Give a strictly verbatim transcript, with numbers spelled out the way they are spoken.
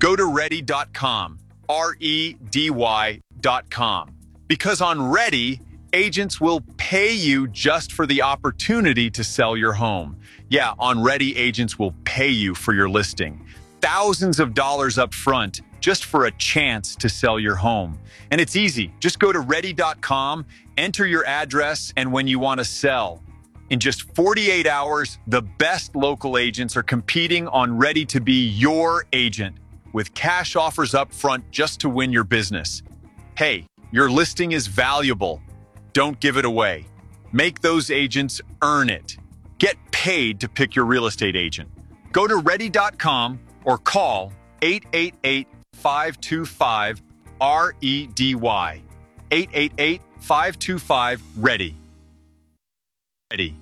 Go to ready dot com, R E D Y dot com. Because on Ready, agents will pay you just for the opportunity to sell your home. Yeah, on Ready, agents will pay you for your listing. Thousands of dollars up front just for a chance to sell your home. And it's easy. Just go to ready dot com, enter your address and when you want to sell. In just forty-eight hours, the best local agents are competing on Ready to be your agent with cash offers up front just to win your business. Hey, your listing is valuable. Don't give it away. Make those agents earn it. Get paid to pick your real estate agent. Go to ready dot com or call eight eight eight, five two five, R E D Y. eight eight eight, five two five, READY. Ready.